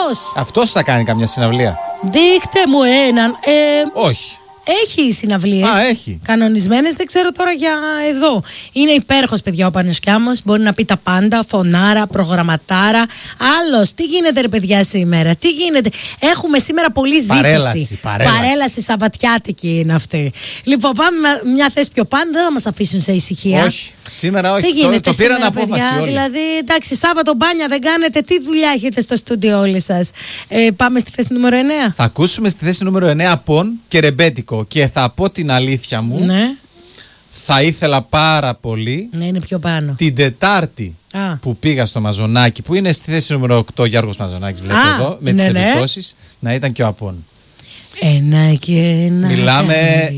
Αυτός θα κάνει καμιά συναυλία? Δείχτε μου έναν. Όχι. Έχει συναυλίες. Έχει. Κανονισμένες, δεν ξέρω τώρα για εδώ. Είναι υπέροχος, παιδιά, ο Πανουσκιάμος. Μπορεί να πει τα πάντα. Φωνάρα, προγραμματάρα. Άλλος, τι γίνεται, ρε παιδιά, σήμερα? Τι γίνεται? Έχουμε σήμερα πολλή ζήτηση. Παρέλαση σαββατιάτικη είναι αυτή. Λοιπόν, πάμε μια θέση πιο πάνω. Δεν θα μας αφήσουν σε ησυχία. Όχι. Σήμερα όχι. Δεν γίνεται το πήραν σήμερα, απόφαση παιδιά. όλοι. Δηλαδή, εντάξει, Σάββατο μπάνια δεν κάνετε. Τι δουλειά έχετε στο στούντιο όλοι σας? Πάμε στη θέση νούμερο 9. Θα ακούσουμε στη θέση νούμερο 9 Πον και ρεμπέτικο. Και θα πω την αλήθεια μου. Ναι. Θα ήθελα πάρα πολύ. Ναι, είναι πιο πάνω. Την Τετάρτη που πήγα στο Μαζονάκι, που είναι στη θέση νούμερο 8, Γιώργος Μαζονάκης, βλέπω εδώ, με τις επιπτώσεις, να ήταν και ο Απόν. Ένα και ένα. Μιλάμε.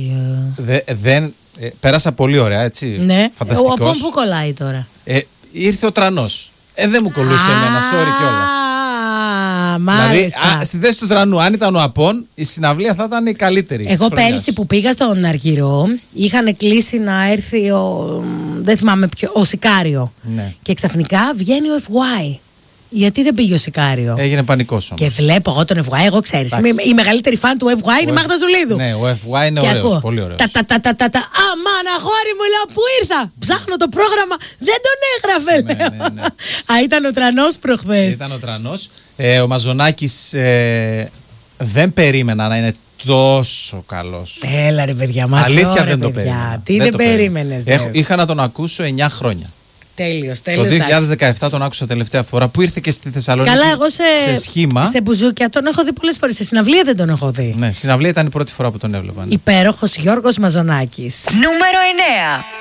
Πέρασα πολύ ωραία, έτσι. Ναι. Φανταστικός. Ο Απόν που κολλάει τώρα? Ήρθε ο Τρανός. Δεν μου κολλούσε εμένα, sorry κιόλας. Δηλαδή, στη θέση του Τρανού, αν ήταν ο Απόν, η συναυλία θα ήταν η καλύτερη. Εγώ πέρυσι που πήγα στον Αργυρό, είχαν κλείσει να έρθει δεν θυμάμαι ποιο, ο Σικάριο. Ναι. Και ξαφνικά βγαίνει ο FY. Γιατί δεν πήγε ο Σικάριο? Έγινε πανικός όμως. Και βλέπω εγώ τον FY, εγώ ξέρεις. Η μεγαλύτερη φαν του FY είναι η Μάγδα Ζουλίδου. Ναι, ο FY είναι ωραίος, πολύ ωραίος. Αμάν, αγόρι μου, λέω, πού ήρθα? Ψάχνω το πρόγραμμα, δεν τον έγραφε, λέω. Α, ήταν ο Τρανός προχθές. Ήταν ο Τρανός. Ο Μαζονάκης δεν περίμενα να είναι τόσο καλός. Έλα ρε παιδιά, μας. Αλήθεια δεν το περίμενα. Τι δεν περίμενες? Είχα να τον ακούσω 9 χρόνια. Τέλειος. Το 2017 τον άκουσα τελευταία φορά που ήρθε και στη Θεσσαλονίκη. Καλά, εγώ σε σχήμα. Σε μπουζούκια τον έχω δει πολλές φορές. Σε συναυλία δεν τον έχω δει. Ναι, συναυλία ήταν η πρώτη φορά που τον έβλεπα. Ναι. Υπέροχος Γιώργος Μαζονάκης. Νούμερο 9.